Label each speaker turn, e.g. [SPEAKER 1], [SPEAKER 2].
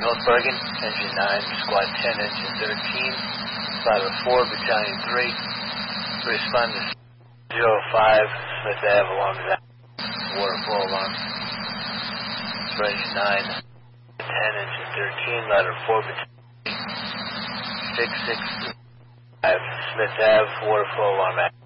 [SPEAKER 1] North Bergen, engine 9, squad 10, engine 13, ladder 4, battalion 3. Respond to 05, Smith Ave, alarm is out. Waterfall alarm. For engine 9, 10, engine 13, ladder 4, battalion 3. 665, Smith Ave, waterfall alarm out.